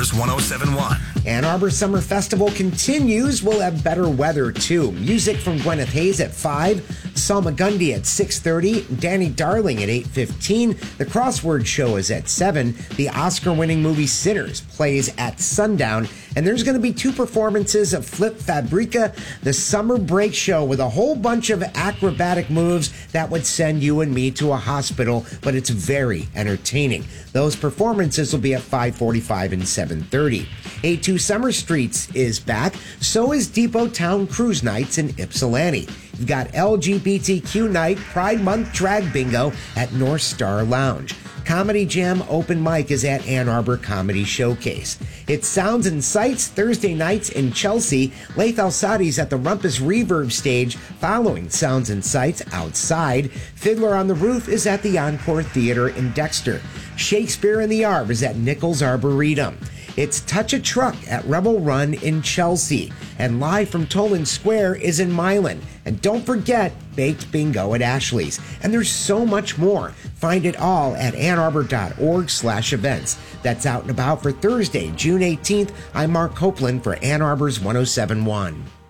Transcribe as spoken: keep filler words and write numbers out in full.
Arbor's one oh seven point one. Ann Arbor Summer Festival continues. We'll have better weather, too. Music from Gwyneth Hayes at five, Salmagundi at six thirty, Danny Darling at eight fifteen. The Crossword Show is at seven. The Oscar-winning movie Sinners plays at sundown. And there's going to be two performances of Flip Fabrica, the summer break show with a whole bunch of acrobatic moves that would send you and me to a hospital, but it's very entertaining. Those performances will be at five forty-five and seven thirty. A two Summer Streets is back. So is Depot Town Cruise Nights in Ypsilanti. You've got L G B T Q Night, Pride Month Drag Bingo at North Star Lounge. Comedy Jam Open Mic is at Ann Arbor Comedy Showcase. It's Sounds and Sights Thursday nights in Chelsea. Laith Al-Sadi's at the Rumpus Reverb stage following Sounds and Sights outside. Fiddler on the Roof is at the Encore Theater in Dexter. Shakespeare in the Arb is at Nichols Arboretum. It's Touch a Truck at Rebel Run in Chelsea. And Live from Toland Square is in Milan. And don't forget Baked Bingo at Ashley's. And there's so much more. Find it all at annarbor.org slash events. That's out and about for Thursday, June eighteenth. I'm Mark Copeland for Ann Arbor's one oh seven point one.